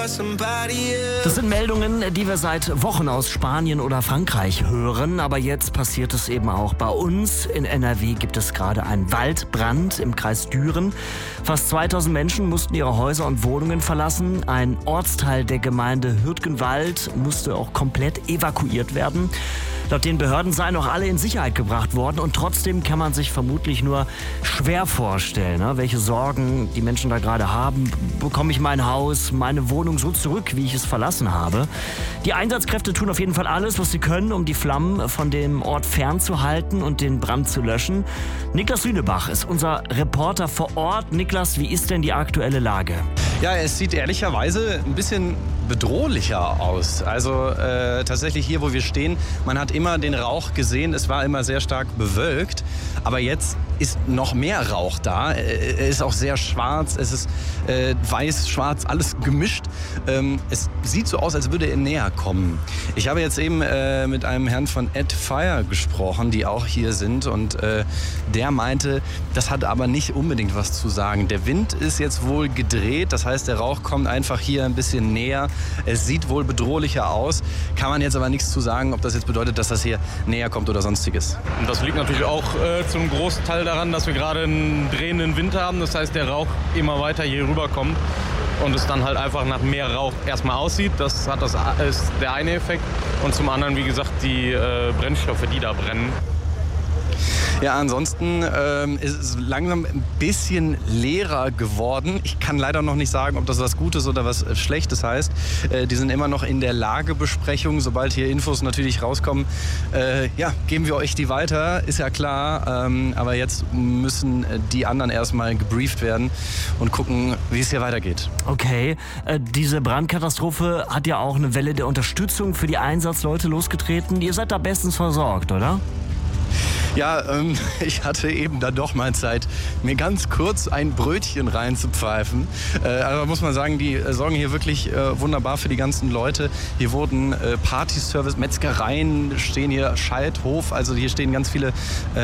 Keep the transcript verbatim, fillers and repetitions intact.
Das sind Meldungen, die wir seit Wochen aus Spanien oder Frankreich hören. Aber jetzt passiert es eben auch bei uns. In N R W gibt es gerade einen Waldbrand im Kreis Düren. Fast zweitausend Menschen mussten ihre Häuser und Wohnungen verlassen. Ein Ortsteil der Gemeinde Hürtgenwald musste auch komplett evakuiert werden. Laut den Behörden seien auch alle in Sicherheit gebracht worden. Und trotzdem kann man sich vermutlich nur schwer vorstellen, ne, welche Sorgen die Menschen da gerade haben. Bekomme ich mein Haus, meine Wohnung so zurück, wie ich es verlassen habe? Die Einsatzkräfte tun auf jeden Fall alles, was sie können, um die Flammen von dem Ort fernzuhalten und den Brand zu löschen. Niklas Lünebach ist unser Reporter vor Ort. Niklas, wie ist denn die aktuelle Lage? Ja, es sieht ehrlicherweise ein bisschen bedrohlicher aus. Also äh, tatsächlich hier, wo wir stehen, man hat immer den Rauch gesehen. Es war immer sehr stark bewölkt. Aber jetzt ist noch mehr Rauch da. Er ist auch sehr schwarz. Es ist äh, weiß, schwarz, alles gemischt. Ähm, es sieht so aus, als würde er näher kommen. Ich habe jetzt eben äh, mit einem Herrn von Ed Fire gesprochen, die auch hier sind. Und äh, der meinte, das hat aber nicht unbedingt was zu sagen. Der Wind ist jetzt wohl gedreht. Das heißt, der Rauch kommt einfach hier ein bisschen näher. Es sieht wohl bedrohlicher aus. Kann man jetzt aber nichts zu sagen, ob das jetzt bedeutet, dass das hier näher kommt oder sonstiges. Und das liegt natürlich auch äh, zum großen Teil daran, dass wir gerade einen drehenden Wind haben. Das heißt, der Rauch immer weiter hier rüberkommt und es dann halt einfach nach mehr Rauch erstmal aussieht. Das hat das ist der eine Effekt. Und zum anderen, wie gesagt, die äh, Brennstoffe, die da brennen. Ja, ansonsten ähm, ist es langsam ein bisschen leerer geworden. Ich kann leider noch nicht sagen, ob das was Gutes oder was Schlechtes heißt. Äh, die sind immer noch in der Lagebesprechung. Sobald hier Infos natürlich rauskommen, äh, ja, geben wir euch die weiter, ist ja klar. Ähm, aber jetzt müssen die anderen erstmal gebrieft werden und gucken, wie es hier weitergeht. Okay, äh, diese Brandkatastrophe hat ja auch eine Welle der Unterstützung für die Einsatzleute losgetreten. Ihr seid da bestens versorgt, oder? Ja, ähm, ich hatte eben dann doch mal Zeit, mir ganz kurz ein Brötchen reinzupfeifen. Äh, aber muss man sagen, die äh, sorgen hier wirklich äh, wunderbar für die ganzen Leute. Hier wurden äh, Partyservice, Metzgereien stehen hier, Schalthof, also hier stehen ganz viele äh,